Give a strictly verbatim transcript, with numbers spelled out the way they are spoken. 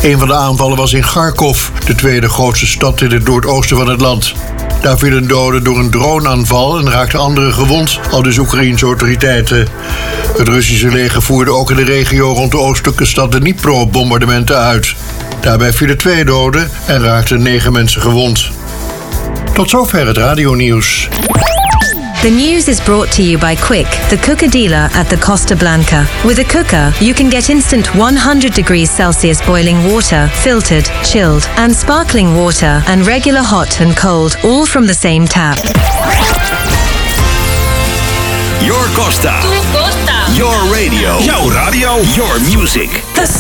Een van de aanvallen was in Kharkov, de tweede grootste stad in het noordoosten van het land. Daar vielen doden door een droneaanval en raakten anderen gewond, aldus Oekraïense autoriteiten. Het Russische leger voerde ook in de regio rond de oostelijke stad Dnipro bombardementen uit. Daarbij vielen twee doden en raakten negen mensen gewond. Tot zover het radionieuws. The news is brought to you by Quick, the cooker dealer at the Costa Blanca. With a cooker, you can get instant one hundred degrees Celsius boiling water, filtered, chilled, and sparkling water, and regular hot and cold, all from the same tap. Your Costa. Tu Costa. Your radio. Jouw radio. Your music.